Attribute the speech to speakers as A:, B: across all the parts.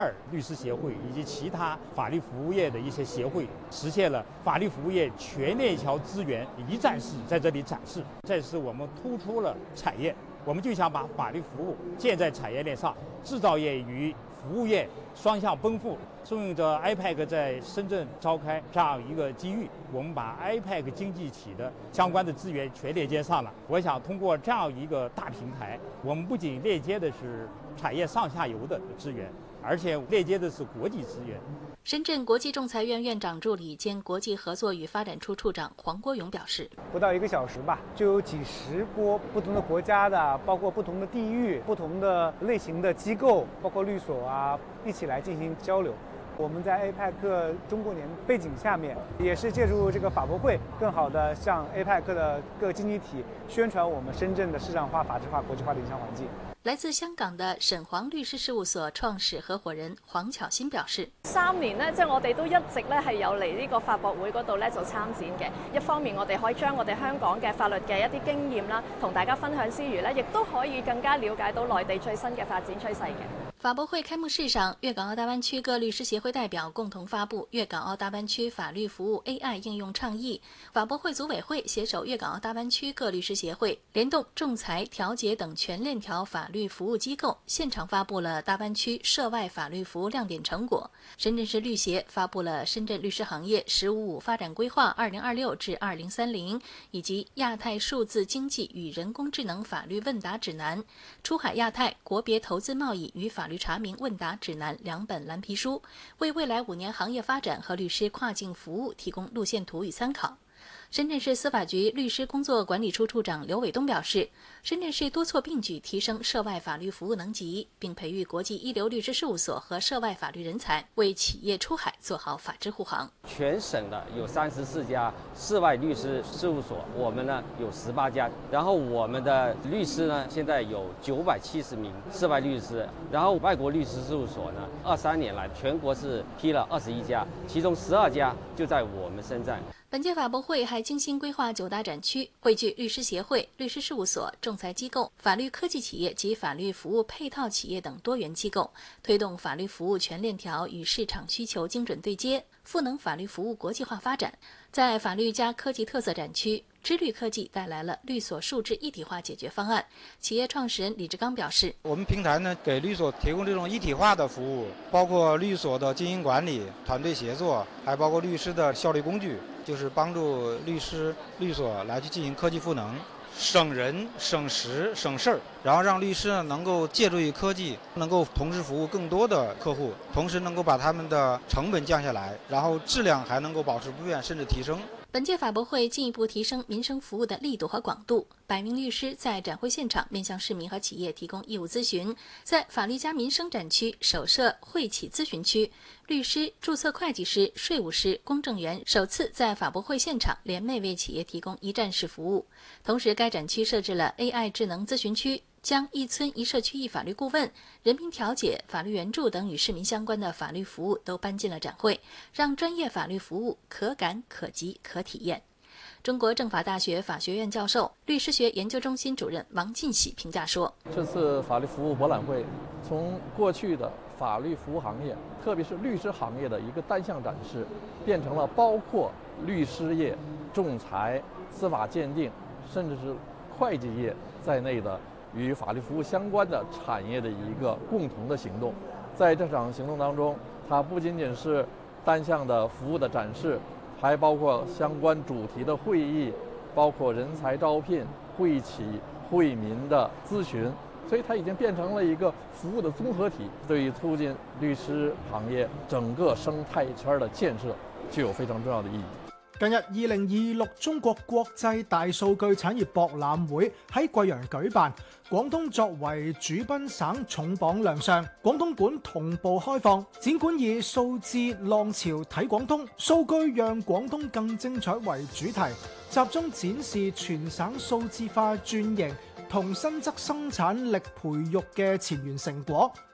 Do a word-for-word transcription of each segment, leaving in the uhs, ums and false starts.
A: 二律师协会以及其他法律服务业的一些协会，实现了法律服务业全链条资源一站式在这里展示。这是我们突出了产业，我们就想把法律服务建在产业链上，制造业与服务业双向奔赴。顺应着 I P E C 在深圳召开这样一个机遇，我们把 I P E C 经济体的相关的资源全链接上了。我想通过这样一个大平台，我们不仅链接的是产业上下游的资源，而且链接的是国际资源。
B: 深圳国际仲裁院院长助理兼国际合作与发展处处长黄国勇表示，
C: 不到一个小时吧，就有几十波不同的国家的，包括不同的地域、不同的类型的机构，包括律所啊，一起来进行交流。我们在 A P E C 中国年背景下面，也是借助这个法博会，更好的向 A P E C 的各经济体宣传我们深圳的市场化、法治化、国际化的营商环境。
B: 來自香港嘅沈黃律師事務所創始合夥人黃巧芯表示：
D: 三年呢，即係我哋都一直咧係有嚟呢個法博會嗰度咧做參展嘅。一方面，我哋可以將我哋香港嘅法律嘅一啲經驗啦，同大家分享之餘咧，亦都可以更加了解到內地最新嘅發展趨勢嘅。
B: 法博會開幕式上，粵港澳大灣區各律師協會代表共同發布《粵港澳大灣區法律服務 A I 應用倡議》。法博會組委會攜手粵港澳大灣區各律師協會，聯動仲裁、調解等全鏈條法律服務機構，現場發布了大灣區涉外法律服務亮點成果。深圳市律協發布了深圳律師行業“十五五”發展規劃二零二六至二零三零以及亞太數字經濟與人工智能法律問答指南、出海亞太國別投資貿易與法律查明問答指南兩本藍皮書，為未來五年行業發展和律師跨境服務提供路線圖與參考。深圳市司法局律師工作管理處處長劉偉東表示，深圳市多措並舉提升涉外法律服務能級，並培育國際一流律師事務所和涉外法律人才，為企業出海做好法治護航。
E: 全省的有三十四家涉外律師事務所，我們呢有十八家，然後我們的律師呢現在有九百七十名涉外律師，然後外國律師事務所呢二三年來全國是批了二十一家，其中十二家就在我們深圳。
B: 本屆法博會還精心規劃九大展區，匯聚律師協會、律師事務所、仲裁機構、法律科技企業及法律服務配套企業等多元機構，推動法律服務全鏈條與市場需求精準對接，賦能法律服務國際化發展。在法律加科技特色展區，知律科技帶來了律所數字一體化解決方案。企業創始人李志剛表示，
F: 我們平台呢給律所提供這種一體化的服務，包括律所的經營管理、團隊協作，還包括律師的效率工具，就是幫助律師、律所來去進行科技賦能，省人、省時、省事兒，然後讓律師呢能夠借助於科技，能夠同時服務更多的客戶，同時能夠把他們的成本降下來，然後質量還能夠保持不變甚至提升。
B: 本屆法博會進一步提升民生服務的力度和廣度，百名律師在展會現場面向市民和企業提供義務諮詢。在法律加民生展區首設會企諮詢區，律師、註冊會計師、稅務師、公證員首次在法博會現場聯袂為企業提供一站式服務。同時，該展區設置了 A I 智能諮詢區，將一村一社區一法律顧問、人民調解、法律援助等與市民相關的法律服務都搬進了展會，讓專業法律服務可感、可及、可體驗。中國政法大學法學院教授、律師學研究中心主任王進喜評價說：
G: 這次法律服務博覽會從過去的法律服務行業，特別是律師行業的一個單項展示，變成了包括律師業、仲裁、司法鑑定，甚至是會計業在內的與法律服務相關的產業的一個共同的行動。在這場行動當中，它不僅僅是單項的服務的展示，還包括相關主題的會議，包括人才招聘、會企、惠民的諮詢，所以它已經變成了一個服務的綜合體，對於促進律師行業整個生態圈的建設具有非常重要的意義。
H: 近日，二零二六中國國際大數據產業博覽會喺貴陽舉辦，廣東作為主賓省重磅亮相，廣東館同步開放。展館以數字浪潮睇廣東，數據讓廣東更精彩為主題，集中展示全省數字化轉型同新質生產力培育嘅前沿成果。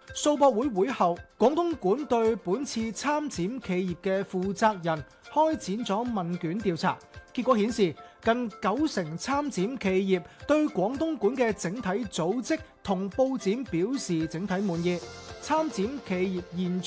H: 數博會會後，廣東館對本次參展企業嘅負責人開展咗問卷調查，結果顯示近九成參展企業對廣東館嘅整體組織同佈展表示整體滿意。參展企業現